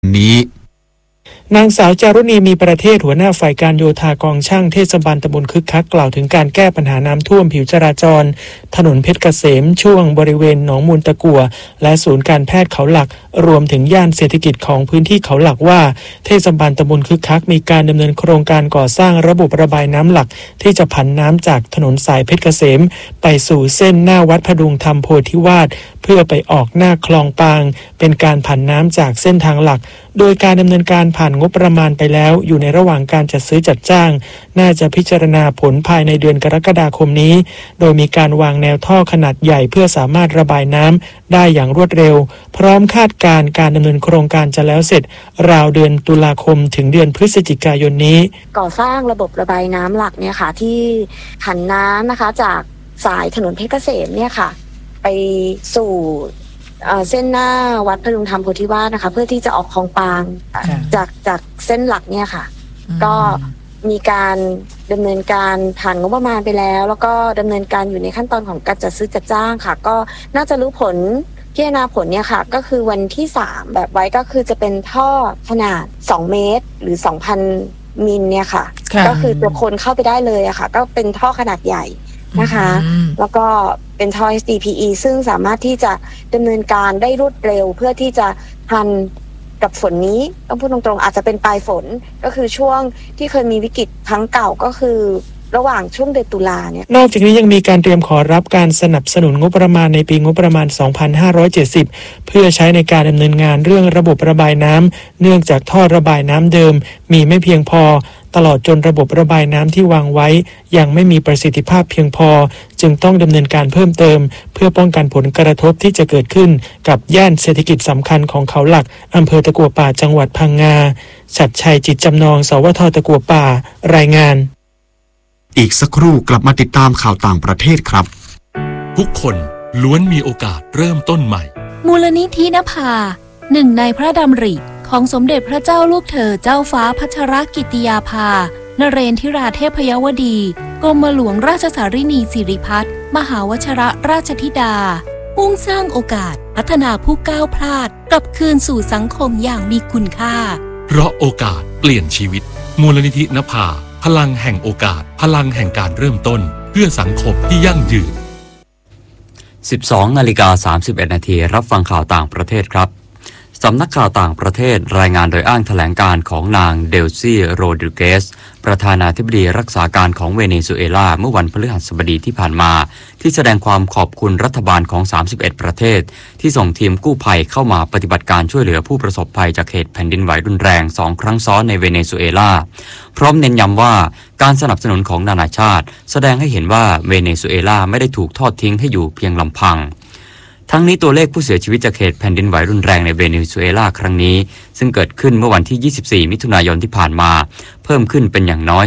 นี้นางสาวจารุณีมีประเทศหัวหน้าฝ่ายการโยธากองช่างเทศบาลตำบลคึกคักกล่าวถึงการแก้ปัญหาน้ำท่วมผิวจราจรถนนเพชรเกษมช่วงบริเวณหนองมูลตะกั่วและศูนย์การแพทย์เขาหลักรวมถึงย่านเศรษฐกิจของพื้นที่เขาหลักว่าเทศบาลตำบลคึกคักมีการดำเนินโครงการก่อสร้างระบบระบายน้ำหลักที่จะผันน้ำจากถนนสายเพชรเกษมไปสู่เส้นหน้าวัดพดุงธรรมโพธิวาสเพื่อไปออกหน้าคลองปางเป็นการผันน้ำจากเส้นทางหลักโดยการดำเนินการผ่านงบประมาณไปแล้วอยู่ในระหว่างการจัดซื้อจัดจ้างน่าจะพิจารณาผลภายในเดือนกรกฎาคมนี้โดยมีการวางแนวท่อขนาดใหญ่เพื่อสามารถระบายน้ำได้อย่างรวดเร็วพร้อมคาดการณ์การดำเนินโครงการจะแล้วเสร็จราวเดือนตุลาคมถึงเดือนพฤศจิกายนนี้ก่อสร้างระบบระบายน้ำหลักเนี่ยค่ะที่ผันน้ำนะคะจากสายถนนเพชรเกษมเนี่ยค่ะไปสู่เส้นหน้าวัดพดุงธรรมโพธิวาสนะคะเพื่อที่จะออกคลองปางจากเส้นหลักเนี่ยค่ะก็มีการดำเนินการผ่านงบประมาณไปแล้วก็ดำเนินการอยู่ในขั้นตอนของการจัดซื้อจัดจ้างค่ะก็น่าจะรู้ผลพิจารณาผลเนี่ยค่ะก็คือวันที่3แบบไว้ก็คือจะเป็นท่อขนาด2เมตรหรือ 2,000 มิลเนี่ยค่ะก็คือตัวคนเข้าไปได้เลยอะค่ะก็เป็นท่อขนาดใหญ่นะคะแล้วก็เป็นท่อ HDPE ซึ่งสามารถที่จะดำเนินการได้รวดเร็วเพื่อที่จะทันกับฝนนี้ต้องพูดตรงๆอาจจะเป็นปลายฝนก็คือช่วงที่เคยมีวิกฤตครั้งเก่าก็คือระหว่างช่วงเดือนตุลาเนี่ยนอกจากนี้ยังมีการเตรียมขอรับการสนับสนุนงบประมาณในปีงบประมาณ 2570 เพื่อใช้ในการดำเนินงานเรื่องระบบระบายน้ำเนื่องจากท่อระบายน้ำเดิมมีไม่เพียงพอตลอดจนระบบระบายน้ำที่วางไว้ยังไม่มีประสิทธิภาพเพียงพอจึงต้องดำเนินการเพิ่มเติมเพื่อป้องกันผลกระทบที่จะเกิดขึ้นกับย่านเศรษฐกิจสำคัญของเขาหลักอำเภอตะกั่วป่าจังหวัดพังงาชัดชัยจิตจำนองสวท.ตะกั่วป่ารายงานอีกสักครู่กลับมาติดตามข่าวต่างประเทศครับทุกคนล้วนมีโอกาสเริ่มต้นใหม่มูลนิธินภาหนึ่งในพระดำริของสมเด็จพระเจ้าลูกเธอเจ้าฟ้าพัชรกิติยาภานเรนทิราเทพยวดีกรมหลวงราชสารินีสิริพัฒน์มหาวชรราชธิดามุ่งสร้างโอกาสพัฒนาผู้ก้าวพลาดกลับคืนสู่สังคมอย่างมีคุณค่าเพราะโอกาสเปลี่ยนชีวิตมูลนิธินภาพลังแห่งโอกาสพลังแห่งการเริ่มต้นเพื่อสังคมที่ยั่งยืน 12:31 นาทีรับฟังข่าวต่างประเทศครับสำนักข่าวต่างประเทศรายงานโดยอ้างแถลงการของนางเดลซี่โรดริเกสประธานาธิบดีรักษาการของเวเนซุเอลาเมื่อวันพฤหัสบดีที่ผ่านมาที่แสดงความขอบคุณรัฐบาลของ31ประเทศที่ส่งทีมกู้ภัยเข้ามาปฏิบัติการช่วยเหลือผู้ประสบภัยจากเหตุแผ่นดินไหวรุนแรง2 ครั้งซ้อนในเวเนซุเอลาพร้อมเน้นย้ำว่าการสนับสนุนของนานาชาติแสดงให้เห็นว่าเวเนซุเอลาไม่ได้ถูกทอดทิ้งให้อยู่เพียงลำพังทั้งนี้ตัวเลขผู้เสียชีวิตจากเหตุแผ่นดินไหวรุนแรงในเวเนซุเอลาครั้งนี้ซึ่งเกิดขึ้นเมื่อวันที่24มิถุนายนที่ผ่านมาเพิ่มขึ้นเป็นอย่างน้อย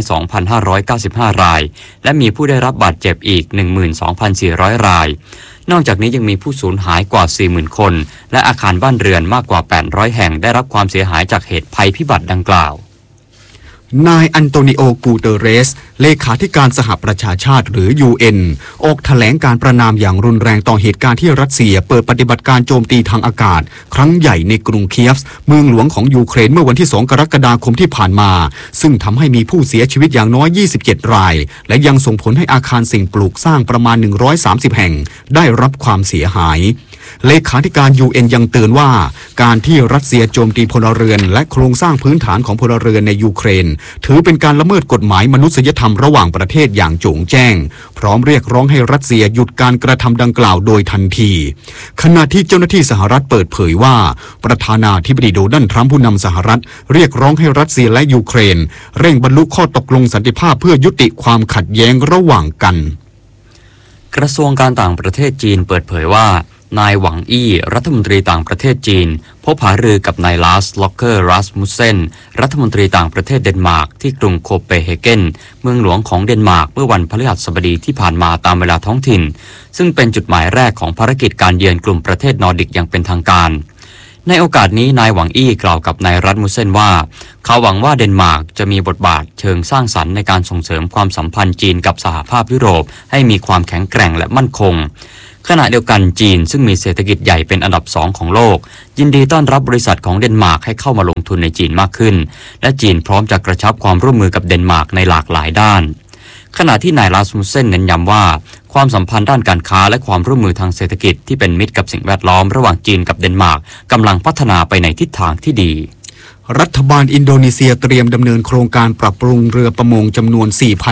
2,595 รายและมีผู้ได้รับบาดเจ็บอีก 12,400 รายนอกจากนี้ยังมีผู้สูญหายกว่า 40,000 คนและอาคารบ้านเรือนมากกว่า800แห่งได้รับความเสียหายจากเหตุภัยพิบัติดังกล่าวนายอันโตนิโอ กูเตเรสเลขาธิการสหประชาชาติหรือ UN ออกแถลงการประณามอย่างรุนแรงต่อเหตุการณ์ที่รัสเซียเปิดปฏิบัติการโจมตีทางอากาศครั้งใหญ่ในกรุงเคียฟเมืองหลวงของยูเครนเมื่อวันที่2 กรกฎาคมที่ผ่านมาซึ่งทำให้มีผู้เสียชีวิตอย่างน้อย27 รายและยังส่งผลให้อาคารสิ่งปลูกสร้างประมาณ130แห่งได้รับความเสียหายเลขาธิการ UN ยังเตือนว่าการที่รัสเซียโจมตีพลเรือนและโครงสร้างพื้นฐานของพลเรือนในยูเครนถือเป็นการละเมิดกฎหมายมนุษยธรรมระหว่างประเทศอย่างโจ่งแจ้งพร้อมเรียกร้องให้รัสเซียหยุดการกระทำดังกล่าวโดยทันทีขณะที่เจ้าหน้าที่สหรัฐเปิดเผยว่าประธานาธิบดีโดนัลด์ทรัมป์ผู้นำสหรัฐเรียกร้องให้รัสเซียและยูเครนเร่งบรรลุข้อตกลงสันติภาพเพื่อยุติความขัดแย้งระหว่างกันกระทรวงการต่างประเทศจีนเปิดเผยว่านายหวังอี้รัฐมนตรีต่างประเทศจีนพบหารือกับนายลาสล็อกเกอร์รัสมุสเซนรัฐมนตรีต่างประเทศเดนมาร์กที่กรุงโคเปนเฮเกนเมืองหลวงของเดนมาร์กเมื่อวันพฤหัสบดีที่ผ่านมาตามเวลาท้องถิ่นซึ่งเป็นจุดหมายแรกของภารกิจการเยือนกลุ่มประเทศนอร์ดิกอย่างเป็นทางการในโอกาสนี้นายหวังอี้กล่าวกับนายรัสมุสเซนว่าเขาหวังว่าเดนมาร์กจะมีบทบาทเชิงสร้างสรรค์ในการส่งเสริมความสัมพันธ์จีนกับสหภาพยุโรปให้มีความแข็งแกร่งและมั่นคงขณะเดียวกันจีนซึ่งมีเศรษฐกิจใหญ่เป็นอันดับ2ของโลกยินดีต้อนรับบริษัทของเดนมาร์กให้เข้ามาลงทุนในจีนมากขึ้นและจีนพร้อมจะกระชับความร่วมมือกับเดนมาร์กในหลากหลายด้านขณะที่นายลาสมุสเซนเน้นย้ำว่าความสัมพันธ์ด้านการค้าและความร่วมมือทางเศรษฐกิจที่เป็นมิตรกับสิ่งแวดล้อมระหว่างจีนกับเดนมาร์กกำลังพัฒนาไปในทิศทางที่ดีรัฐบาลอินโดนีเซียเตรียมดำเนินโครงการปรับปรุงเรือประมงจำนวน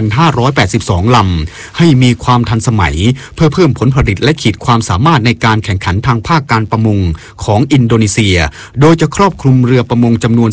4,582 ลำให้มีความทันสมัยเพื่อเพิ่มผลผลิตและขีดความสามารถในการแข่งขันทางภาคการประมงของอินโดนีเซียโดยจะครอบคลุมเรือประมงจำนวน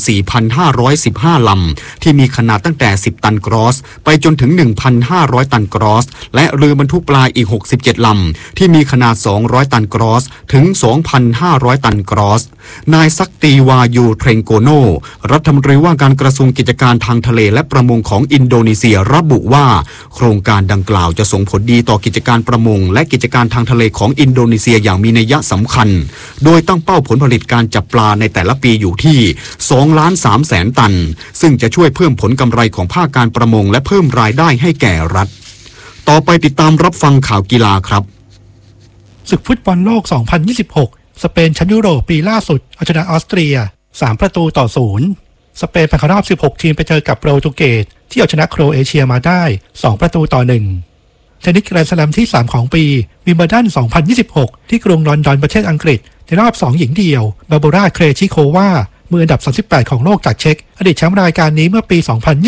4,515 ลำที่มีขนาดตั้งแต่ 10 ตันกรอสไปจนถึง 1,500 ตันกรอสและเรือบรรทุกปลาอีก 67 ลำที่มีขนาด 200 ตันกรอสถึง 2,500 ตันกรอสนายซักตีวายูเทรงโกโนรัฐมนตรีว่าการกระทรวงกิจการทางทะเลและประมงของอินโดนีเซียระบุว่าโครงการดังกล่าวจะส่งผลดีต่อกิจการประมงและกิจการทางทะเลของอินโดนีเซียอย่างมีนัยสำคัญโดยตั้งเป้าผลผลิตการจับปลาในแต่ละปีอยู่ที่ 2,300,000 ตันซึ่งจะช่วยเพิ่มผลกำไรของภาคการประมงและเพิ่มรายได้ให้แก่รัฐต่อไปติดตามรับฟังข่าวกีฬาครับศึกฟุตบอลโลก 2026 สเปนแชมป์ยุโรปปีล่าสุดเอาชนะออสเตรีย3-0 สเปนผ่านเข้ารอบ16ทีมไปเจอกับโปรตุเกสที่เอาชนะโครเอเชียมาได้2-1เทนนิสแกรนด์สแลมที่3ของปีวิมเบิลดัน2026ที่กรุงลอนดอนประเทศอังกฤษในรอบ2หญิงเดี่ยวบาโบราเครชิโความืออันดับ38ของโลกจากเช็กอดีตแชมป์รายการนี้เมื่อปี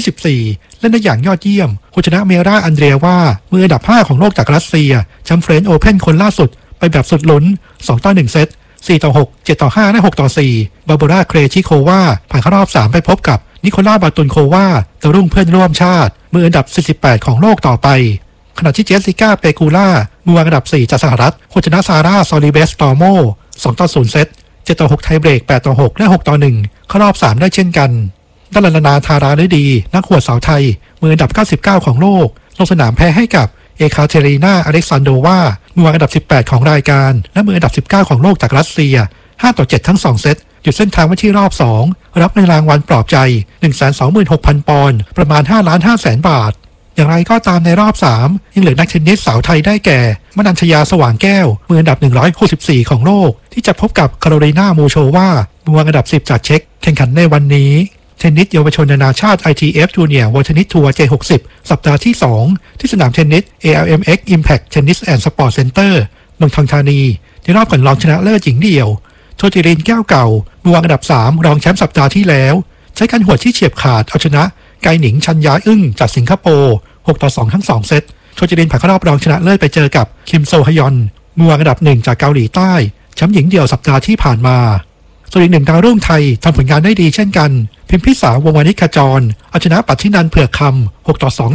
2024เล่นได้อย่างยอดเยี่ยมผู้ชนะเมราอันเดรียว่ามืออันดับ5ของโลกจากรัสเซียแชมป์เฟรนช์โอเพ่นคนล่าสุดไปแบบสุดลุ้น2-1 เซต4-6 7-5 และ 6-4 บาโบราเครชิโควาผ่านเข้ารอบ3ไปพบกับนิโคลาบาตุนโควาดาวรุ่งเพื่อนร่วมชาติมืออันดับ48ของโลกต่อไปขณะที่เจสสิก้าเปกูล่ามือวางอันดับ4จากสหรัฐผู้ชนะซาร่าซอลิเบสตอร์โม2-0 เซต7-6 ไทยเบรก 8-6 และ 6-1 เข้ารอบ3ได้เช่นกันด้านลนาธาราฤดีนักหวดสาวไทยมืออันดับ99ของโลกลงสนามแพ้ให้กับเอคาเทรีนาอเล็กซานโดวามือวางอันดับ18ของรายการและมืออันดับ19ของโลกจากรัสเซีย5-7 ทั้ง2เซตหยุดเส้นทางไว้ที่รอบ2รับในรางวัลปลอบใจ 126,000 ปอนด์ประมาณ 5,500,000 บาทอย่างไรก็ตามในรอบ3ยังเหลือนักเทนนิสสาวไทยได้แก่มนัญชยาสว่างแก้วมืออันดับ164ของโลกที่จะพบกับคาโรลีนามูโชวามือวางอันดับ10จากเช็กแข่งขันในวันนี้เทนนิสเยาวชนนานาชาติ ITF Junior World Tennis Tour J60 สัปดาห์ที่2ที่สนามเทนนิส ALMX Impact Tennis and Sport Center เมืองทองธานีในรอบก่อนรองชนะเลิศหญิงเดี่ยวโชติรินแก้วเก่ามือวางอันดับ3รองแชมป์สัปดาห์ที่แล้วใช้การหวดที่เฉียบขาดเอาชนะไกหนิงชัญญาอึ้งจากสิงคโปร์6-2 ทั้ง2เซตโชติรินผ่านเข้ารอบรองชนะเลิศไปเจอกับคิมโซฮยอนมือวางอันดับ1จากเกาหลีใต้แชมป์หญิงเดี่ยวสัปดาห์ที่ผ่านมาส่วนอีกหนึ่งดาวรุ่งไทยทำผลงานได้ดีเช่นกันพิมพิสาวงวานิขจรเอาชนะปัทธินันเผือกคำ6-2 และ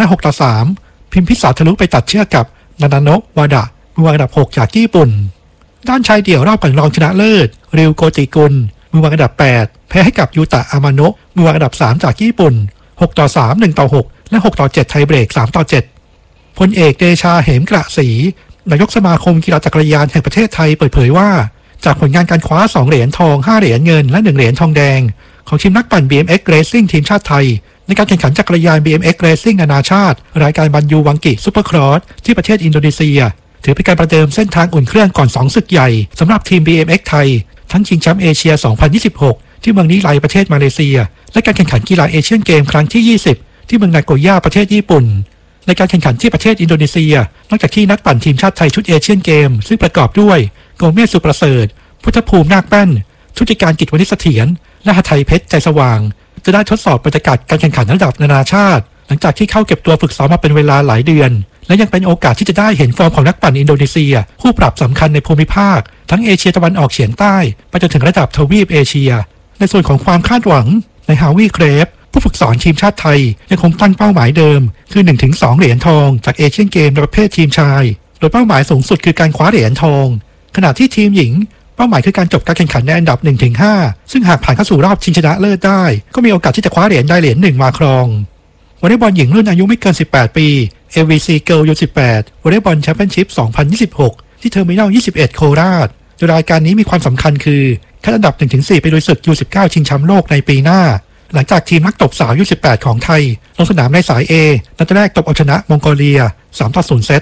6-3 พิมพิสาทะลุไปตัดเชือกกับนานาโนะวาดะมือวางอันดับ6จากญี่ปุ่นด้านชายเดี่ยวรอบก่อนรองชนะเลิศริวโกติกุลมือวางอันดับ8แพ้ให้กับยูตะอามาโนะมือวางอันดับ3จากญี่ปุ่น6-3 1-6 และ 6-7 ไทยเบรก 3-7 พลเอกเดชาเหมกระศรีนายกสมาคมกีฬาจักรยานแห่งประเทศไทยเปิดเผยว่าจากผลงานการคว้า2เหรียญทอง5เหรียญเงินและ1เหรียญทองแดงของทีมนักปั่น BMX Racing ทีมชาติไทยในการแข่งขันจักรยาน BMX Racing นานาชาติรายการบันยูวังกิซุปเปอร์ครอสที่ประเทศอินโดนีเซียถือเป็นการประเดิมเส้นทางอุ่นเครื่องก่อน2ศึกใหญ่สำหรับทีม BMX ไทยทั้งชิงแชมป์เอเชีย 2026 ที่เมืองนิไลประเทศมาเลเซียและการแข่งขันกีฬาเอเชียนเกมครั้งที่20ที่เมืองนาโกย่าประเทศญี่ปุ่นในการแข่งขันที่ประเทศอินโดนีเซียนอกจากที่นักปั่นทีมชาติไทยชุดเอเชียนเกมซึ่งประกอบด้วยโกเมสสุประเสริฐพุทธภูมินาคแป้นชุติการกิจวณิชเสถียรและหทัยเพชรใจสว่างจะได้ทดสอบบรรยากาศการแข่งขันระดับนานาชาติหลังจากที่เข้าเก็บตัวฝึกซ้อมมาเป็นเวลาหลายเดือนและยังเป็นโอกาสที่จะได้เห็นฟอร์มของนักปั่นอินโดนีเซียคู่ปรับสำคัญในภูมิภาคทั้งเอเชียตะวันออกเฉียงใต้ไปจนถึงระดับทวีปเอเชียในส่วนของความคาดหวังในฮาวิเครฟผู้ฝึกสอนทีมชาติไทยยังคงตั้งเป้าหมายเดิมคือ 1-2 เหรียญทองจากเอเชียนเกมในประเภททีมชายโดยเป้าหมายสูงสุดคือการคว้าเหรียญทองขณะที่ทีมหญิงเป้าหมายคือการจบการแข่งขันในอันดับ 1-5 ซึ่งหากผ่านเข้าสู่รอบชิงชนะเลิศได้ก็มีโอกาสที่จะคว้าเหรียญได้เหรียญ1มาครองวอลเลย์บอลหญิงรุ่นอายุไม่เกิน18 ปี AVC Girl U18 วอลเลย์บอลแชมเปี้ยนชิพ 2026 ที่เทอร์มินัล 21 โคราชโดยรายการนี้มีความสำคัญคือคัดอันดับ 1-4 ไปลุยศึก U19 ชิงแชมป์โลกในปีหน้าหลังจากทีมนักตบสาว U18 ของไทยลงสนามในสาย A นัดแรกตบเอาชนะมองโกเลีย 3-0 เซต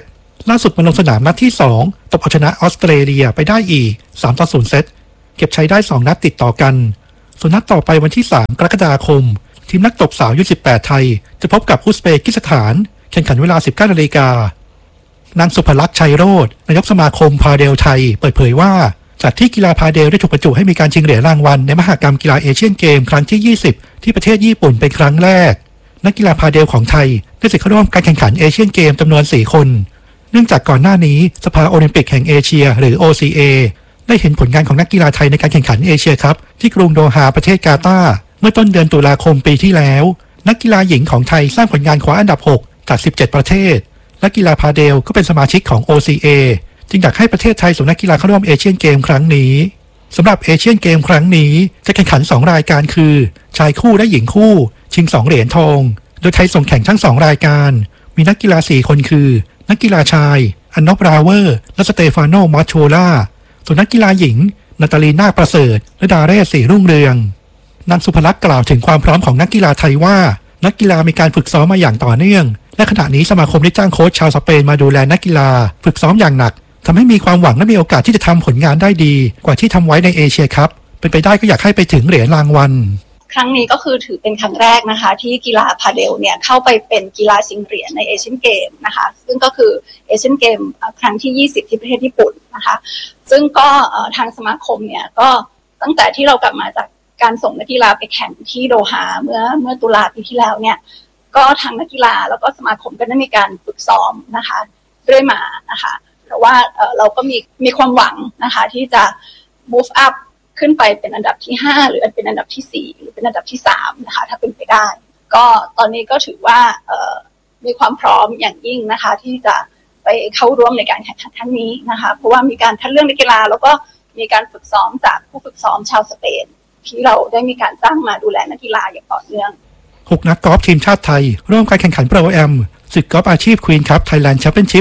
ล่าสุดมาลงสนามนัดที่2ตบเอาชนะออสเตรเลียไปได้อีก3-0 เซตเก็บใช้ได้2นัดติดต่อกันส่วนนัดต่อไปวันที่3กรกฎาคมทีมนักตบสาวอายุ18ไทยจะพบกับอุซเบกิสถานแข่งขันเวลา 19 นาฬิกานางสุภลักษณ์ชัยโรจน์นายกสมาคมพาเดลไทยเปิดเผยว่าจากที่กีฬาพาเดลได้ถูกบรรจุให้มีการชิงเหรียญรางวัลในมหกรรมกีฬาเอเชียนเกมครั้งที่20ที่ประเทศญี่ปุ่นเป็นครั้งแรกนักกีฬาพาเดลของไทยได้สิทธิ์เข้าร่วมการแข่งขันเอเชียนเกมจำนวน4คนเนื่องจากก่อนหน้านี้สภาโอลิมปิกแห่งเอเชียหรือ OCA ได้เห็นผลงานของนักกีฬาไทยในการแข่งขันเอเชียคัพที่กรุงโดฮาประเทศกาตาร์เมื่อต้นเดือนตุลาคมปีที่แล้วนักกีฬาหญิงของไทยสร้างผลงานคว้าอันดับ6จาก17ประเทศนักกีฬาพาเดลก็เป็นสมาชิกของ OCA จึงอยากให้ประเทศไทยส่งนักกีฬาเข้าร่วมเอเชียนเกมครั้งนี้สำหรับเอเชียนเกมครั้งนี้จะแข่งขัน2รายการคือชายคู่และหญิงคู่ชิง2เหรียญทองโดยไทยส่งแข่งทั้ง2รายการมีนักกีฬา4คนคือนักกีฬาชายอันนบราเวอร์และสเตฟานโนมอชโชล่าส่วนนักกีฬาหญิงนาตาลีนาประเสริฐและดาเรศศรีรุ่งเรืองนางสุภลักษณ์กล่าวถึงความพร้อมของนักกีฬาไทยว่านักกีฬามีการฝึกซ้อมมาอย่างต่อเนื่องและขณะนี้สมาคมได้จ้างโค้ชชาวสเปนมาดูแลนักกีฬาฝึกซ้อมอย่างหนักทำให้มีความหวังและมีโอกาสที่จะทำผลงานได้ดีกว่าที่ทำไว้ในเอเชียคัพเป็นไปได้ก็อยากให้ไปถึงเหรียญรางวัลครั้งนี้ก็คือถือเป็นครั้งแรกนะคะที่กีฬาพาเดลเนี่ยเข้าไปเป็นกีฬาชิงเหรียญในเอเชียนเกมนะคะซึ่งก็คือเอเชียนเกมครั้งที่20ที่ประเทศญี่ปุ่นนะคะซึ่งก็ทางสมาคมเนี่ยก็ตั้งแต่ที่เรากลับมาจากการส่งนักกีฬาไปแข่งที่โดฮาเมื่อตุลาปีที่แล้วเนี่ยก็ทางนักกีฬาแล้วก็สมาคมก็ได้มีการฝึกซ้อมนะคะเรื่อยมานะคะเพราะว่าเราก็มีความหวังนะคะที่จะ move up ขึ้นไปเป็นอันดับที่5หรือเป็นอันดับที่4หรือเป็นอันดับที่3นะคะถ้าเป็นไปได้ก็ตอนนี้ก็ถือว่ามีความพร้อมอย่างยิ่งนะคะที่จะไปเข้าร่วมในการแข่งขันครั้งนี้นะคะเพราะว่ามีการคัดเลือกนักกีฬาแล้วก็มีการฝึกซ้อมจากผู้ฝึกซ้อมชาวสเปนที่เราได้มีการจ้างมาดูแลนักกีฬาอย่างต่อเนื่อง 6นักกอล์ฟทีมชาติไทยร่วมการแข่งขันโปรแอมศึกกอล์ฟอาชีพควีนคัพไทยแลนด์แชมเปี้ยนชิพ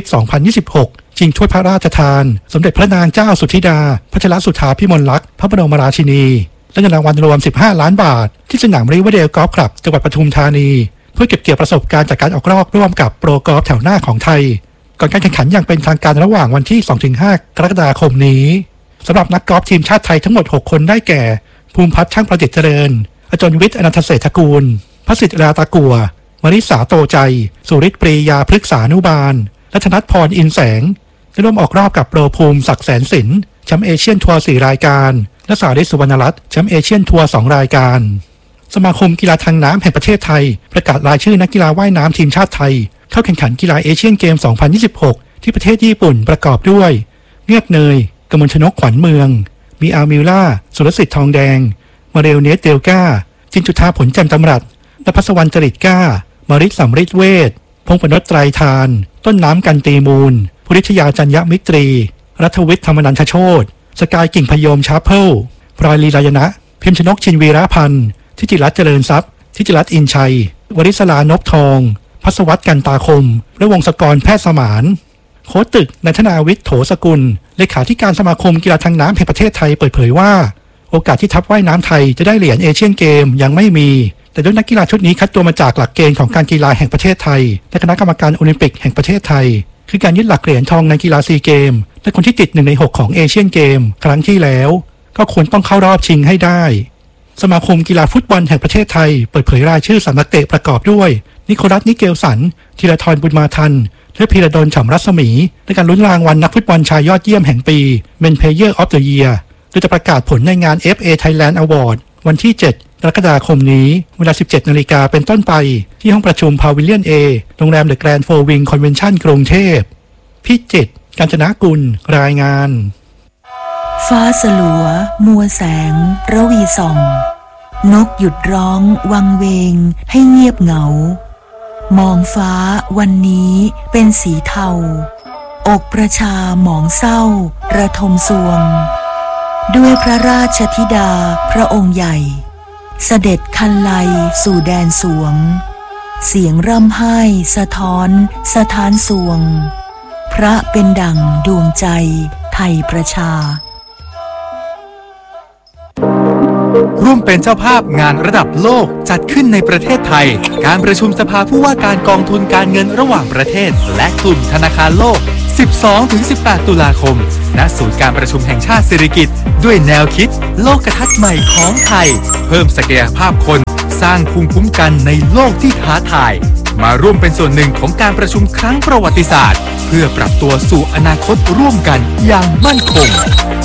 2026 ชิงถ้วยพระราชทานสมเด็จพระนางเจ้าสุธิดาพัชรสุธาพิมลลักษณ์พระบรมราชินีและเงินรางวัลรวม15 ล้านบาทที่สนามริเวอร์เดลกอล์ฟคลับจังหวัดปทุมธานีเพื่อเก็บเกี่ยวประสบการณ์จากการออกรอบร่วมกับโปรกอล์ฟแถวหน้าของไทยก่อนการแข่งขันอย่างเป็นทางการระหว่างวันที่ 2-5 กรกฎาคมนี้สำหรับนักกอล์ฟทีมชาติไทยทั้งหมด6คนได้แก่ภูมิพัฒน์ช่างประดิษฐ์เจริญอจรวิทย์อนันทเศรษฐกูลพระสิทธิ์ราตากัวมริษาโตใจสุริศปรียาพฤกษานุบาลและธนัทพรอินแสงได้ร่วมออกรอบกับโปรภูมิศักดิ์แสนสินแชมป์เอเชียนทัวร์4รายการและสาริศสุวรรณรัตน์แชมป์เอเชียนทัวร์2รายการสมาคมกีฬาทางน้ำแห่งประเทศไทยประกาศรายชื่อนักกีฬาว่ายน้ำทีมชาติไทยเข้าแข่งขันกีฬาเอเชียนเกม 2026 ที่ประเทศญี่ปุ่นประกอบด้วยเงือกเนยกมลชนกขวัญเมืองมีอามิลล่าสุรสิทธิ์ทองแดงมาเรลเนสเดลกาจินจุธาผลแจ่มตำรัสนภัสวรรณจริตก้ามาริสสัมฤทธิ์เวชพงษ์ปนตไตรทานต้นน้ำกันตีมูลภูริชยาจัญญมิตรีรัฐวิทย์ธรรมนันทโชติสกายกิ่งพยมชาเพิลพลอยลีลายนะพิมพ์ชนกชินวีระพันธ์ทิติรัตน์เจริญทรัพย์ทิติรัตน์อินชัยวริศลานพทองพัสวัตกันตาคมและวงศกรแพทย์สมานโค้ชตึกนายธนาวิทย์โถสกุลเลขาธิการสมาคมกีฬาทางน้ำแห่งประเทศไทยเปิดเผยว่าโอกาสที่ทัพว่ายน้ำไทยจะได้เหรียญเอเชียนเกมยังไม่มีแต่ด้วยนักกีฬาชุดนี้คัดตัวมาจากหลักเกณฑ์ของการกีฬาแห่งประเทศไทยและคณะกรรมการโอลิมปิกแห่งประเทศไทยคือการยึดหลักเหรียญทองในกีฬาซีเกมและคนที่ติด1 ใน 6ของเอเชียนเกมครั้งที่แล้วก็ควรต้องเข้ารอบชิงให้ได้สมาคมกีฬาฟุตบอลแห่งประเทศไทยเปิดเผยรายชื่อ3นักเตะประกอบด้วยนิโคลัสนิเกลสันธีรทรบุญมาทันและพีระดลฉ่ำรัศมีในการลุ้นรางวัลนักฟุตบอลชายยอดเยี่ยมแห่งปี Men Player of the Year โดยจะประกาศผลในงาน FA Thailand Award วันที่7 กรกฎาคมนี้เวลา 17 นาฬิกาเป็นต้นไปที่ห้องประชุมพาวิลเลียน A โรงแรมเดอะแกรนด์โฟร์วิงคอนเวนชั่นกรุงเทพพิจิตรกาญจนกุลรายงานฟ้าสลัวมัวแสงระวีส่องนกหยุดร้องวังเวงให้เงียบเหงามองฟ้าวันนี้เป็นสีเทาอกประชาหมองเศร้าระทมสวงด้วยพระราชธิดาพระองค์ใหญ่เสด็จคันไลสู่แดนสวงเสียงร่ำไห้สะท้อนสถานสวงพระเป็นดั่งดวงใจไทยประชาร่วมเป็นเจ้าภาพงานระดับโลกจัดขึ้นในประเทศไทยการประชุมสภาผู้ว่าการกองทุนการเงินระหว่างประเทศและกลุ่มธนาคารโลก 12-18 ตุลาคมณศูนย์การประชุมแห่งชาติสิริกิติ์ด้วยแนวคิดโลกทัศน์ใหม่ของไทยเพิ่มศักยภาพคนสร้างภูมิคุ้มกันในโลกที่ท้าทายมาร่วมเป็นส่วนหนึ่งของการประชุมครั้งประวัติศาสตร์เพื่อปรับตัวสู่อนาคตร่วมกันอย่างมั่นคง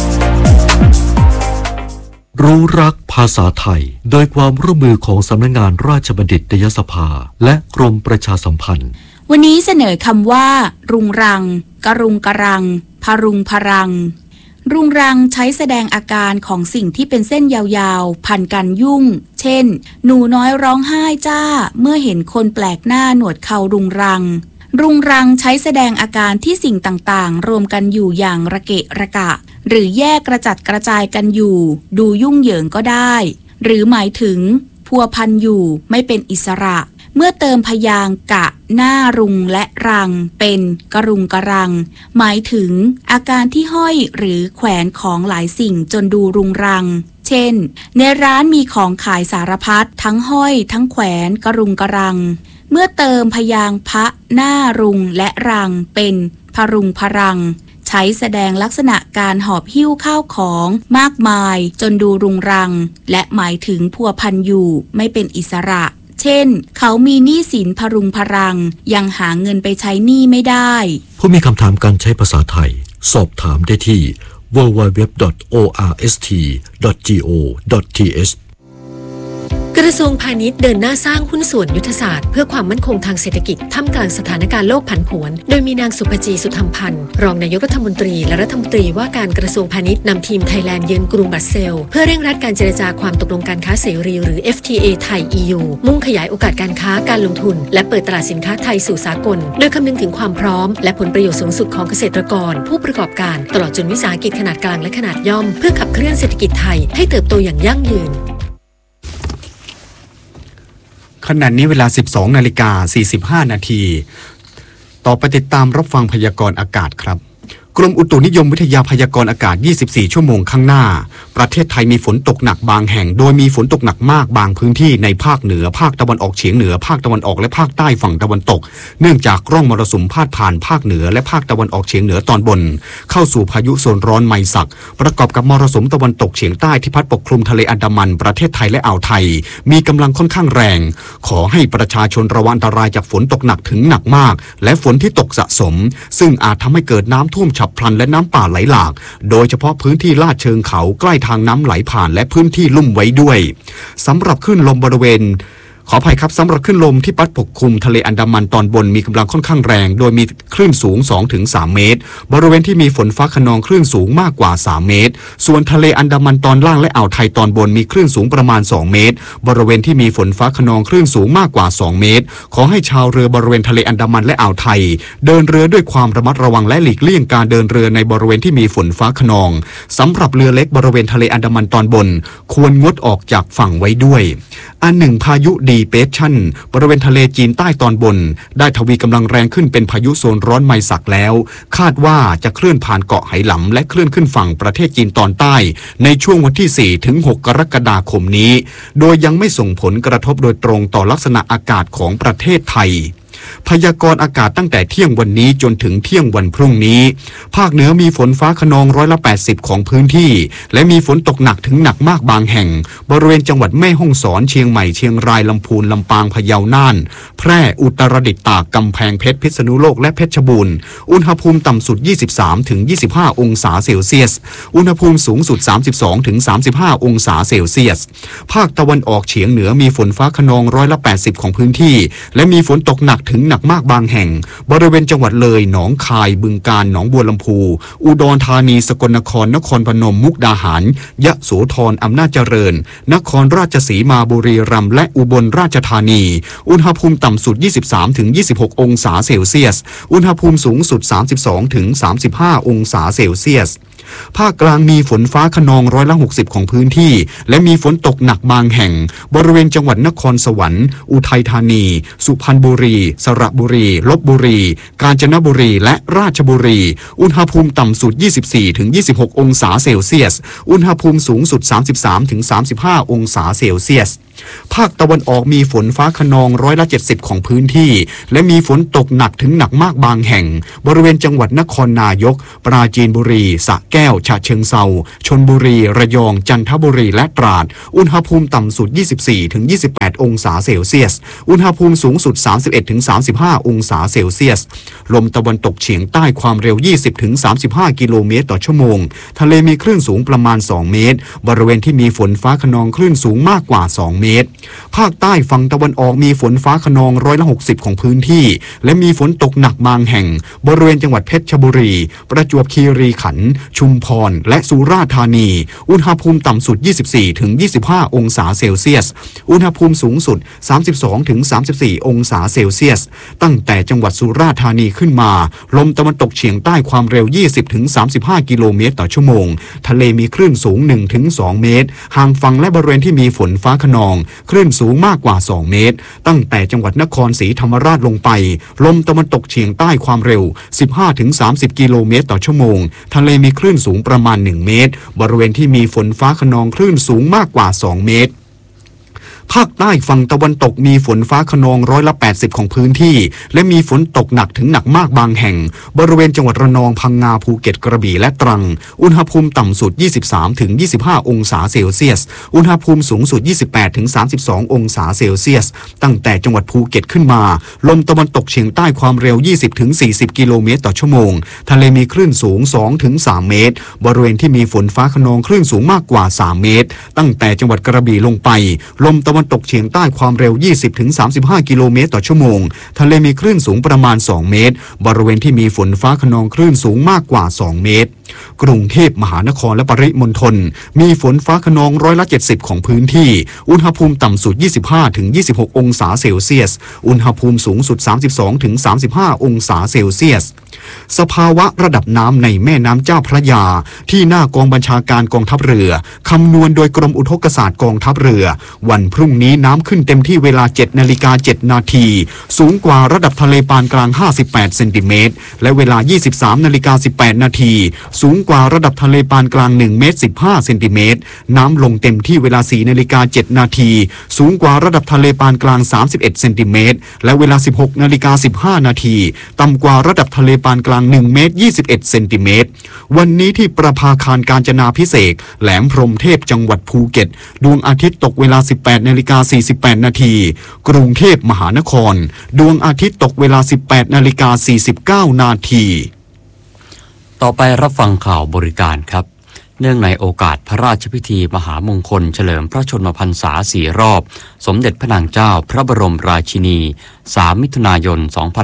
รู้รักภาษาไทยโดยความร่วมมือของสำนักงานราชบัณฑิตยสภาและกรมประชาสัมพันธ์วันนี้เสนอคำว่ารุงรังกระรุงกระรังพารุงพรังรุงรังใช้แสดงอาการของสิ่งที่เป็นเส้นยาวๆพันกันยุ่งเช่นหนูน้อยร้องไห้จ้าเมื่อเห็นคนแปลกหน้าหนวดเขารุงรังรุงรังใช้แสดงอาการที่สิ่งต่างๆรวมกันอยู่อย่างระเกะระกะหรือแยกกระจัดกระจายกันอยู่ดูยุ่งเหยิงก็ได้หรือหมายถึงพัวพันอยู่ไม่เป็นอิสระเมื่อเติมพยางค์กะหน้ารุงและรังเป็นกระรุงกระรังหมายถึงอาการที่ห้อยหรือแขวนของหลายสิ่งจนดูรุงรังเช่นในร้านมีของขายสารพัดทั้งห้อยทั้งแขวนกระรุงกระรังเมื่อเติมพยางค์พะหน้ารุงและรังเป็นพรุงพรังใช้แสดงลักษณะการหอบหิ้วข้าวของมากมายจนดูรุงรังและหมายถึงพัวพันอยู่ไม่เป็นอิสระเช่นเขามีหนี้สินพรุงพรังยังหาเงินไปใช้หนี้ไม่ได้ผู้มีคำถามการใช้ภาษาไทยสอบถามได้ที่ www.orst.go.th กระทรวงพาณิชย์เดินหน้าสร้างหุ้นส่วนยุทธศาสตร์เพื่อความมั่นคงทางเศรษฐกิจท่ามกลางสถานการณ์โลกผันผวนโดยมีนางสุภจีสุธรรมพันธ์รองนายกรัฐมนตรีและรัฐมนตรีว่าการกระทรวงพาณิชย์นำทีมไทยแลนด์เยือนกรุงบรัสเซลส์เพื่อเร่งรัดการเจรจาความตกลงการค้าเสรีหรือ FTA ไทย EU มุ่งขยายโอกาสการค้าการลงทุนและเปิดตลาดสินค้าไทยสู่สากลโดยคำนึงถึงความพร้อมและผลประโยชน์สูงสุดของเกษตรกรผู้ประกอบการตลอดจนวิสาหกิจขนาดกลางและขนาดย่อมเพื่อขับเคลื่อนเศรษฐกิจไทยให้เติบโตอย่างยั่งยืนขณะนี้เวลา 12:45 นาทีต่อไปติดตามรับฟังพยากรณ์อากาศครับกรมอุตุนิยมวิทยาพยากรณ์อากาศ24ชั่วโมงข้างหน้าประเทศไทยมีฝนตกหนักบางแห่งโดยมีฝนตกหนักมากบางพื้นที่ในภาคเหนือภาคตะวันออกเฉียงเหนือภาคตะวันออกและภาคใต้ฝั่งตะวันตกเนื่องจากร่องมรสุมพาดผ่านภาคเหนือและภาคตะวันออกเฉียงเหนือตอนบนเข้าสู่พายุโซนร้อนไมศักประกอบกับมรสุมตะวันตกเฉียงใต้ที่พัดปกคลุมทะเลอันดามันประเทศไทยและอ่าวไทยมีกำลังค่อนข้างแรงขอให้ประชาชนระวังอันตรายจากฝนตกหนักถึงหนักมากและฝนที่ตกสะสมซึ่งอาจทำให้เกิดน้ำท่วมฉับพลันและน้ำป่าไหลหลากโดยเฉพาะพื้นที่ลาดเชิงเขาใกล้ทางน้ำไหลผ่านและพื้นที่ลุ่มไว้ด้วยสำหรับคลื่นลมบริเวณขออภัยครับสำหรับคลื่นลมที่พัดปกคลุมทะเลอันดามันตอนบนมีกำลังค่อนข้างแรงโดยมีคลื่นสูง 2-3 เมตรบริเวณที่มีฝนฟ้าคะนองคลื่นสูงมากกว่า3เมตรส่วนทะเลอันดามันตอนล่างและอ่าวไทยตอนบนมีคลื่นสูงประมาณ2เมตรบริเวณที่มีฝนฟ้าคะนองคลื่นสูงมากกว่า2เมตรขอให้ชาวเรือบริเวณทะเลอันดามันและอ่าวไทยเดินเรือด้วยความระมัดระวังและหลีกเลี่ยงการเดินเรือในบริเวณที่มีฝนฟ้าคะนองสำหรับเรือเล็กบริเวณทะเลอันดามันตอนบนควรงดออกจากฝั่งไว้ด้วยอันหนึ่งพายุดีเปรสชั่นบริเวณทะเลจีนใต้ตอนบนได้ทวีกำลังแรงขึ้นเป็นพายุโซนร้อนไมศักแล้วคาดว่าจะเคลื่อนผ่านเกาะไหหลำและเคลื่อนขึ้นฝั่งประเทศจีนตอนใต้ในช่วงวันที่ 4-6 กรกฎาคมนี้โดยยังไม่ส่งผลกระทบโดยตรงต่อลักษณะอากาศของประเทศไทยพยากรณ์อากาศตั้งแต่เที่ยงวันนี้จนถึงเที่ยงวันพรุ่งนี้ภาคเหนือมีฝนฟ้าคะนอง80%ของพื้นที่และมีฝนตกหนักถึงหนักมากบางแห่งบริเวณจังหวัดแม่ฮ่องสอนเชียงใหม่เชียงรายลำพูนลำปางพะเยาน่านแพร่อุตรดิตถ์ตากกำแพงเพชรพิษณุโลกและเพชรบูรณ์อุณหภูมิต่ำสุด 23-25 องศาเซลเซียสอุณหภูมิสูงสุด 32-35 องศาเซลเซียสภาคตะวันออกเฉียงเหนือมีฝนฟ้าคะนอง80%ของพื้นที่และมีฝนตกหนักถึงหนักมากบางแห่งบริเวณจังหวัดเลยหนองคายบึงกาฬหนองบัวลำพูอุดรธานีสกลนครนครพนมมุกดาหารยะโสธรอำนาจเจริญนครราชสีมาบุรีรัมย์และอุบลราชธานีอุณหภูมิต่ำสุด 23-26 องศาเซลเซียสอุณหภูมิสูงสุด 32-35 องศาเซลเซียสภาคกลางมีฝนฟ้าคะนอง60%ของพื้นที่และมีฝนตกหนักบางแห่งบริเวณจังหวัดนครสวรรค์อุทัยธานีสุพรรณบุรีสระบุรีลพบุรีกาญจนบุรีและราชบุรีอุณหภูมิต่ำสุด 24-26 องศาเซลเซียสอุณหภูมิสูงสุด 33-35 องศาเซลเซียสภาคตะวันออกมีฝนฟ้าคะนอง70%ของพื้นที่และมีฝนตกหนักถึงหนักมากบางแห่งบริเวณจังหวัดนครนายกปราจีนบุรีสระแก้วฉะเชิงเทราชลบุรีระยองจันทบุรีและตราดอุณหภูมิต่ำสุด 24-28 องศาเซลเซียสอุณหภูมิสูงสุด 31-35 องศาเซลเซียสลมตะวันตกเฉียงใต้ความเร็ว 20-35 กิโลเมตรต่อชั่วโมงทะเลมีคลื่นสูงประมาณ2 เมตรบริเวณที่มีฝนฟ้าคะนองคลื่นสูงมากกว่า2 เมตรภาคใต้ฝั่งตะวันออกมีฝนฟ้าคะนอง60%ของพื้นที่และมีฝนตกหนักบางแห่งบริเวณจังหวัดเพชรบุรีประจวบคีรีขันธ์ชุมพรและสุราษฎร์ธานีอุณหภูมิต่ำสุด 24-25 องศาเซลเซียสอุณหภูมิสูงสุด 32-34 องศาเซลเซียสตั้งแต่จังหวัดสุราษฎร์ธานีขึ้นมาลมตะวันตกเฉียงใต้ความเร็ว 20-35 กิโลเมตรต่อชั่วโมงทะเลมีคลื่นสูง 1-2 เมตรห่างฝั่งและบริเวณที่มีฝนฟ้าคะนองคลื่นสูงมากกว่า2 เมตรตั้งแต่จังหวัดนครศรีธรรมราชลงไปลมตะวันตกเฉียงใต้ความเร็ว 15-30 กิโลเมตรต่อชั่วโมงทะเลมีคลื่นสูงประมาณ1 เมตรบริเวณที่มีฝนฟ้าคะนองคลื่นสูงมากกว่า2 เมตรภาคใต้ฝั่งตะวันตกมีฝนฟ้าคะนอง80%ของพื้นที่และมีฝนตกหนักถึงหนักมากบางแห่งบริเวณจังหวัดระนองพังงาภูเก็ตกระบี่และตรังอุณหภูมิต่ำสุด 23-25 องศาเซลเซียสอุณหภูมิสูงสุด 28-32 องศาเซลเซียสตั้งแต่จังหวัดภูเก็ตขึ้นมาลมตะวันตกเฉียงใต้ความเร็ว 20-40 กิโลเมตรต่อชั่วโมงทะเลมีคลื่นสูง 2-3 เมตรบริเวณที่มีฝนฟ้าคะนองคลื่นสูงมากกว่า3 เมตรตั้งแต่จังหวัดกระบี่ลงไปลมตะวันตกเฉียงใต้ความเร็ว 20-35 กิโลเมตรต่อชั่วโมงทะเลมีคลื่นสูงประมาณ2 เมตรบริเวณที่มีฝนฟ้าคะนองคลื่นสูงมากกว่า2 เมตรกรุงเทพมหานครและปริมณฑลมีฝนฟ้าคะนอง70%ของพื้นที่อุณหภูมิต่ำสุด 25-26 องศาเซลเซียสอุณหภูมิสูงสุด 32-35 องศาเซลเซียสสภาวะระดับน้ำในแม่น้ำเจ้าพระยาที่หน้ากองบัญชาการกองทัพเรือคำนวณโดยกรมอุทกศาสตร์กองทัพเรือวันพรุ่งนี้น้ำขึ้นเต็มที่เวลา 7:07 นาทีสูงกว่าระดับทะเลปานกลาง58 เซนติเมตรและเวลา 23:18 นาทีสูงกว่าระดับทะเลปานกลาง1 เมตร 15 เซนติเมตรน้ำลงเต็มที่เวลา 4:07 นาทีสูงกว่าระดับทะเลปานกลาง31 เซนติเมตรและเวลา 16:15 นาทีต่ำกว่าระดับทะเลปานกลาง1 เมตร 21 เซนติเมตรวันนี้ที่ประภาคารกาญจนาภิเษกแหลมพรหมเทพจังหวัดภูเก็ตดวงอาทิตย์ตกเวลา 18:48 นาทีกรุงเทพมหานครดวงอาทิตย์ตกเวลา 18:49 นาทีต่อไปรับฟังข่าวบริการครับเนื่องในโอกาสพระราชพิธีมหามงคลเฉลิมพระชนมพรรษา4 รอบสมเด็จพระนางเจ้าพระบรมราชินี3 มิถุนายน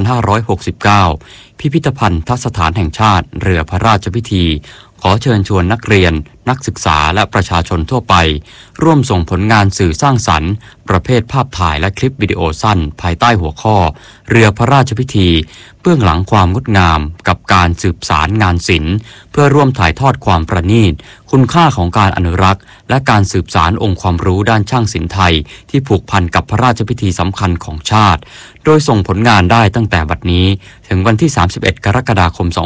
2569พิพิธภัณฑสถานแห่งชาติเรือพระราชพิธีขอเชิญชวนนักเรียนนักศึกษาและประชาชนทั่วไปร่วมส่งผลงานสื่อสร้างสรรค์ประเภทภาพถ่ายและคลิปวิดีโอสั้นภายใต้หัวข้อเรือพระราชพิธีเบื้องหลังความงดงามกับการสืบสารงานศิลป์เพื่อร่วมถ่ายทอดความประณีตคุณค่าของการอนุรักษ์และการสืบสานองค์ความรู้ด้านช่างศิลป์ไทยที่ผูกพันกับพระราชพิธีสำคัญของชาติโดยส่งผลงานได้ตั้งแต่บัดนี้ถึงวันที่31 กรกฎาคม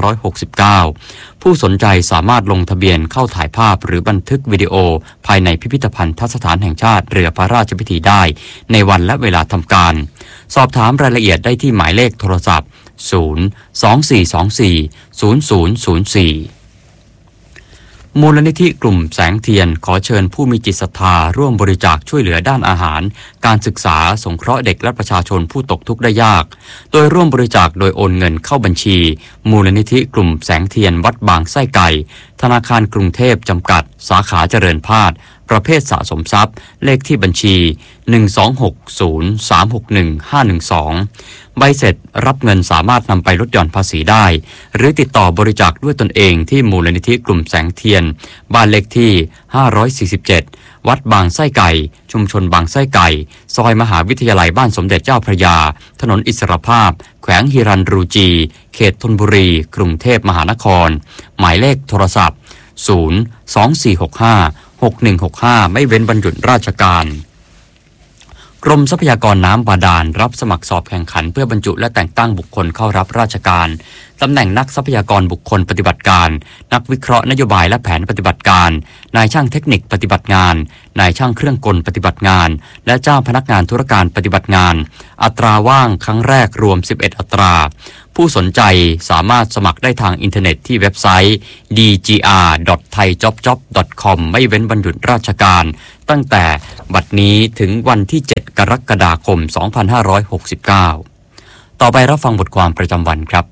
2569ผู้สนใจสามารถลงทะเบียนเข้าถ่ายภาพหรือบันทึกวิดีโอภายในพิพิธภัณฑสถานแห่งชาติเรือพระราชพิธีได้ในวันและเวลาทำการสอบถามรายละเอียดได้ที่หมายเลขโทรศัพท์ 024240004 มูลนิธิกลุ่มแสงเทียนขอเชิญผู้มีจิตศรัทธาร่วมบริจาคช่วยเหลือด้านอาหารการศึกษาสงเคราะห์เด็กและประชาชนผู้ตกทุกข์ได้ยากโดยร่วมบริจาคโดยโอนเงินเข้าบัญชีมูลนิธิกลุ่มแสงเทียนวัดบางไส้ไก่ธนาคารกรุงเทพจำกัดสาขาเจริญพาสประเภทสะสมทรัพย์เลขที่บัญชี 12603615512 ใบเสร็จรับเงินสามารถนำไปลดหย่อนภาษีได้หรือติดต่อบริจาคด้วยตนเองที่มูลนิธิกลุ่มแสงเทียนบ้านเลขที่547วัดบางไส้ไก่ชุมชนบางไส้ไก่ซอยมหาวิทยาลัยบ้านสมเด็จเจ้าพระยาถนนอิสรภาพแขวงฮิรัญรูจีเขตธนบุรีกรุงเทพมหานครหมายเลขโทรศัพท์024656165ไม่เว้นวันหยุดราชการกรมทรัพยากรน้ำบาดาลรับสมัครสอบแข่งขันเพื่อบรรจุและแต่งตั้งบุคคลเข้ารับราชการตำแหน่งนักทรัพยากรบุคคลปฏิบัติการนักวิเคราะห์นโยบายและแผนปฏิบัติการนายช่างเทคนิคปฏิบัติงานนายช่างเครื่องกลปฏิบัติงานและเจ้าพนักงานธุรการปฏิบัติงานอัตราว่างครั้งแรกรวม11อัตราผู้สนใจสามารถสมัครได้ทางอินเทอร์เน็ตที่เว็บไซต์ dgr.thaijobjob.com ไม่เว้นวันหยุดราชการตั้งแต่บัดนี้ถึงวันที่7กรกฎาคม2569ต่อไปรับฟังบทความประจำวันครับ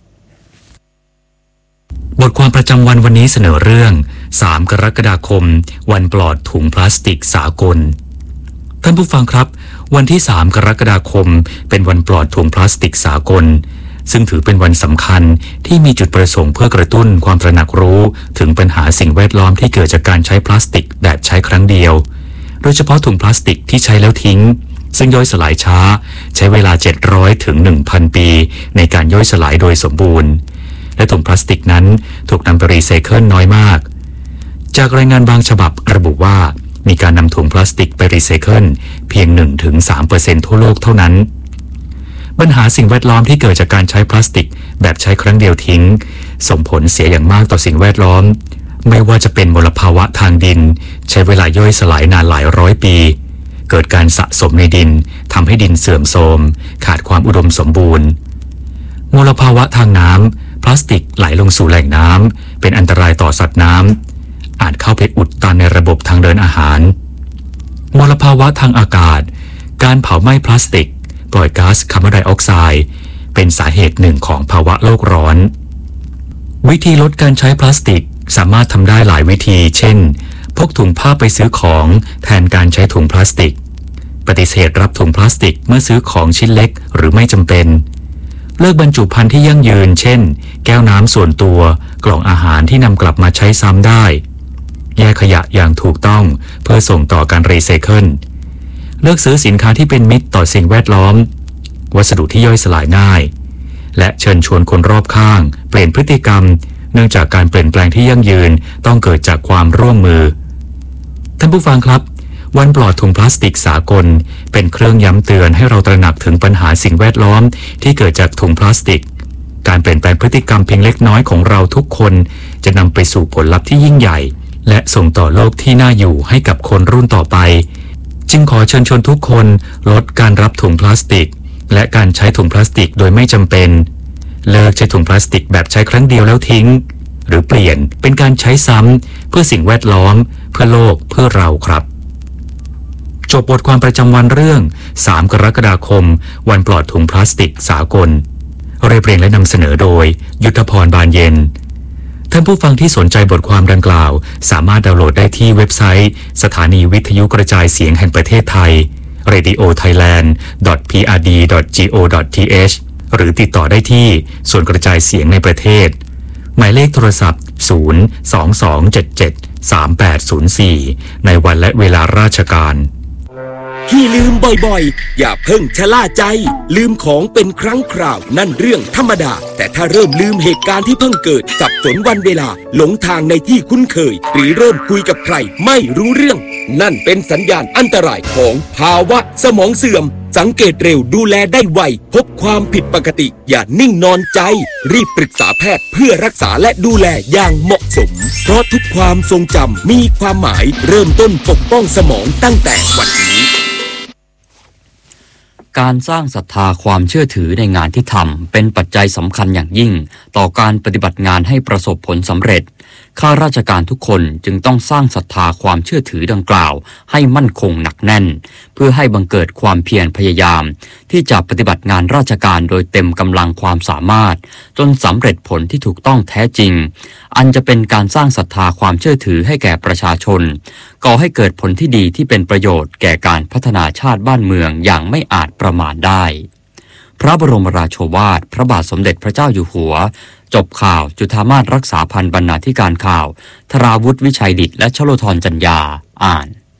บทความประจำวันวันนี้เสนอเรื่อง3กรกฎาคมวันปลอดถุงพลาสติกสากลท่านผู้ฟังครับวันที่3กรกฎาคมเป็นวันปลอดถุงพลาสติกสากลซึ่งถือเป็นวันสำคัญที่มีจุดประสงค์เพื่อกระตุ้นความตระหนักรู้ถึงปัญหาสิ่งแวดล้อมที่เกิดจากการใช้พลาสติกแบบใช้ครั้งเดียวโดยเฉพาะถุงพลาสติกที่ใช้แล้วทิ้งซึ่งย่อยสลายช้าใช้เวลา700ถึง 1,000 ปีในการย่อยสลายโดยสมบูรณ์และถุงพลาสติกนั้นถูกนำไปรีไซเคิลน้อยมากจากรายงานบางฉบับระบุว่ามีการนำถุงพลาสติกไปรีไซเคิลเพียง 1-3% ทั่วโลกเท่านั้นปัญหาสิ่งแวดล้อมที่เกิดจากการใช้พลาสติกแบบใช้ครั้งเดียวทิ้งส่งผลเสียอย่างมากต่อสิ่งแวดล้อมไม่ว่าจะเป็นมลภาวะทางดินใช้เวลาย่อยสลายนานหลายร้อยปีเกิดการสะสมในดินทำให้ดินเสื่อมโทรมขาดความอุดมสมบูรณ์มลภาวะทางน้ำพลาสติกไหลลงสู่แหล่งน้ำเป็นอันตรายต่อสัตว์น้ำอาจเข้าไปอุดตันในระบบทางเดินอาหารมลภาวะทางอากาศการเผาไหม้พลาสติกปล่อยก๊าซคาร์บอนไดออกไซด์เป็นสาเหตุหนึ่งของภาวะโลกร้อนวิธีลดการใช้พลาสติกสามารถทำได้หลายวิธีเช่นพกถุงผ้าไปซื้อของแทนการใช้ถุงพลาสติกปฏิเสธรับถุงพลาสติกเมื่อซื้อของชิ้นเล็กหรือไม่จำเป็นเลิกบรรจุภัณฑ์ที่ยั่งยืนเช่นแก้วน้ำส่วนตัวกล่องอาหารที่นำกลับมาใช้ซ้ำได้แยกขยะอย่างถูกต้องเพื่อส่งต่อการรีไซเคิลเลือกซื้อสินค้าที่เป็นมิตรต่อสิ่งแวดล้อมวัสดุที่ย่อยสลายง่ายและเชิญชวนคนรอบข้างเปลี่ยนพฤติกรรมเนื่องจากการเปลี่ยนแปลงที่ยั่งยืนต้องเกิดจากความร่วมมือท่านผู้ฟังครับวันปลอดถุงพลาสติกสากลเป็นเครื่องย้ำเตือนให้เราตระหนักถึงปัญหาสิ่งแวดล้อมที่เกิดจากถุงพลาสติกการเปลี่ยนแปลงพฤติกรรมเพียงเล็กน้อยของเราทุกคนจะนำไปสู่ผลลัพธ์ที่ยิ่งใหญ่และส่งต่อโลกที่น่าอยู่ให้กับคนรุ่นต่อไปจึงขอเชิญชวนทุกคนลดการรับถุงพลาสติกและการใช้ถุงพลาสติกโดยไม่จำเป็นเลิกใช้ถุงพลาสติกแบบใช้ครั้งเดียวแล้วทิ้งหรือเปลี่ยนเป็นการใช้ซ้ำเพื่อสิ่งแวดล้อมเพื่อโลกเพื่อเราครับจบบทความประจำวันเรื่อง3กรกฎาคมวันปลอดถุงพลาสติกสากลเรียบเรียงและนำเสนอโดยยุทธพรบานเย็นท่านผู้ฟังที่สนใจบทความดังกล่าวสามารถดาวน์โหลดได้ที่เว็บไซต์สถานีวิทยุกระจายเสียงแห่งประเทศไทย radiothailand.prd.go.th หรือติดต่อได้ที่ส่วนกระจายเสียงในประเทศหมายเลขโทรศัพท์022773804ในวันและเวลาราชการที่ลืมบ่อยๆอย่าเพิ่งชะล่าใจลืมของเป็นครั้งคราวนั่นเรื่องธรรมดาแต่ถ้าเริ่มลืมเหตุการณ์ที่เพิ่งเกิดสับสนวันเวลาหลงทางในที่คุ้นเคยหรือเริ่มคุยกับใครไม่รู้เรื่องนั่นเป็นสัญญาณอันตรายของภาวะสมองเสื่อมสังเกตเร็วดูแลได้ไวพบความผิดปกติอย่านิ่งนอนใจรีบปรึกษาแพทย์เพื่อรักษาและดูแลอย่างเหมาะสมเพราะทุกความทรงจำมีความหมายเริ่มต้นปกป้องสมองตั้งแต่วันนี้การสร้างศรัทธาความเชื่อถือในงานที่ทำเป็นปัจจัยสำคัญอย่างยิ่งต่อการปฏิบัติงานให้ประสบผลสำเร็จข้าราชการทุกคนจึงต้องสร้างศรัทธาความเชื่อถือดังกล่าวให้มั่นคงหนักแน่นเพื่อให้บังเกิดความเพียรพยายามที่จะปฏิบัติงานราชการโดยเต็มกำลังความสามารถจนสำเร็จผลที่ถูกต้องแท้จริงอันจะเป็นการสร้างศรัทธาความเชื่อถือให้แก่ประชาชนก่อให้เกิดผลที่ดีที่เป็นประโยชน์แก่การพัฒนาชาติบ้านเมืองอย่างไม่อาจประมาทได้พระบรมราโชวาทพระบาทสมเด็จพระเจ้าอยู่หัวจบข่าวจุฑามาสรักษาพันธ์บรรณาธิการข่าวธราวุฒิวิชัยดิษฐ์และชโลธรจัญญาอ่าน